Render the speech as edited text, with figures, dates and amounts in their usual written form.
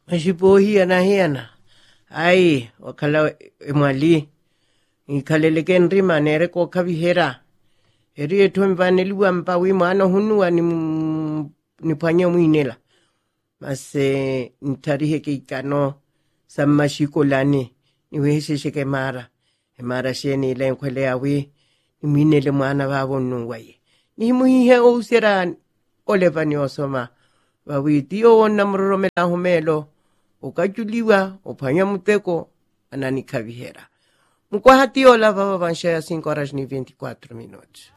Mashipohi anahiana. Ai, wakala emwali. Ikaleleke nrima nere ko kabihera. Eri eto mvaneliwa mpawi mwana hunuwa ni panya mwinela. Mase ntarihe kikano sa mashikolani. Niwehese sheke mara. Mara sheni ile nkwele awi. Ni mwinele mwana wabo nuwaye. Ni muhihe usera olevani osoma. Wawiti o namromela humelo. Ukajuliwa, upanya muteko, anani kabihera. Mkwahati ola baba bansha ya 5 horas ni 24 minutos.